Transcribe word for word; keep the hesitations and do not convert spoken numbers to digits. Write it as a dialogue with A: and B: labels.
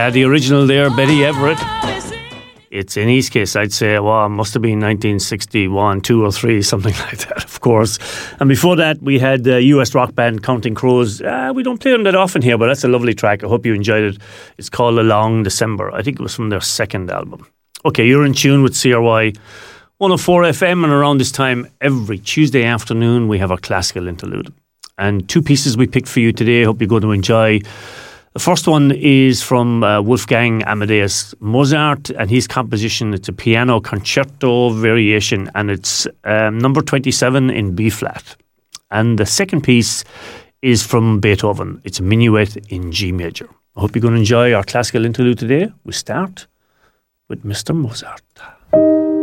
A: Yeah, the original there, Betty Everett. It's in his case, I'd say, well, it must have been nineteen sixty-one, two or three, something like that, of course. And before that, we had the U S rock band Counting Crows. Uh, we don't play them that often here, but that's a lovely track. I hope you enjoyed it. It's called A Long December. I think it was from their second album. Okay, you're in tune with C R Y one oh four F M, and around this time, every Tuesday afternoon, we have our classical interlude. And two pieces we picked for you today. I hope you're going to enjoy. The first one is from uh, Wolfgang Amadeus Mozart and his composition. It's a piano concerto variation, and it's um, number twenty-seven in B flat. And the second piece is from Beethoven. It's a minuet in G major. I hope you're going to enjoy our classical interlude today. We start with Mister Mozart.